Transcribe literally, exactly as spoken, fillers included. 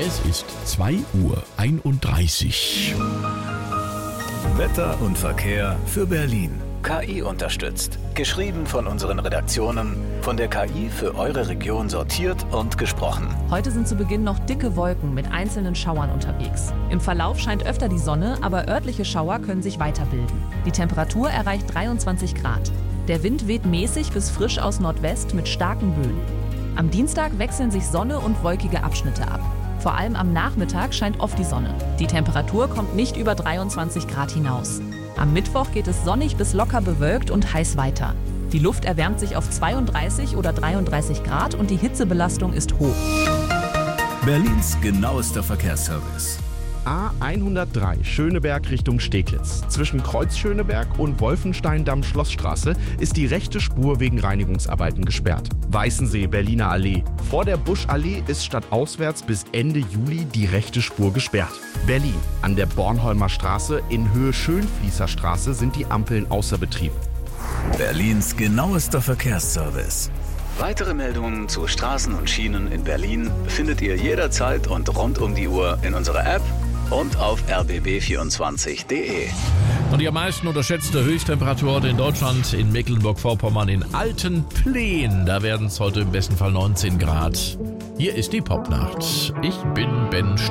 Es ist zwei Uhr einunddreißig. Wetter und Verkehr für Berlin. K I unterstützt. Geschrieben von unseren Redaktionen, von der K I für eure Region sortiert und gesprochen. Heute sind zu Beginn noch dicke Wolken mit einzelnen Schauern unterwegs. Im Verlauf scheint öfter die Sonne, aber örtliche Schauer können sich weiterbilden. Die Temperatur erreicht dreiundzwanzig Grad. Der Wind weht mäßig bis frisch aus Nordwest mit starken Böen. Am Dienstag wechseln sich Sonne und wolkige Abschnitte ab. Vor allem am Nachmittag scheint oft die Sonne. Die Temperatur kommt nicht über dreiundzwanzig Grad hinaus. Am Mittwoch geht es sonnig bis locker bewölkt und heiß weiter. Die Luft erwärmt sich auf zweiunddreißig oder dreiunddreißig Grad und die Hitzebelastung ist hoch. Berlins genauester Verkehrsservice. A hundertdrei Schöneberg Richtung Steglitz. Zwischen Kreuz Schöneberg und Wolfenstein-Damm-Schlossstraße ist die rechte Spur wegen Reinigungsarbeiten gesperrt. Weißensee Berliner Allee. Vor der Buschallee ist stadtauswärts bis Ende Juli die rechte Spur gesperrt. Berlin. An der Bornholmer Straße in Höhe Schönfließer Straße sind die Ampeln außer Betrieb. Berlins genauester Verkehrsservice. Weitere Meldungen zu Straßen und Schienen in Berlin findet ihr jederzeit und rund um die Uhr in unserer App und auf r b b vierundzwanzig punkt d e. Und die am meisten unterschätzte Höchsttemperatur in Deutschland in Mecklenburg-Vorpommern in Altenpleen. Da werden es heute im besten Fall neunzehn Grad. Hier ist die Popnacht. Ich bin Ben St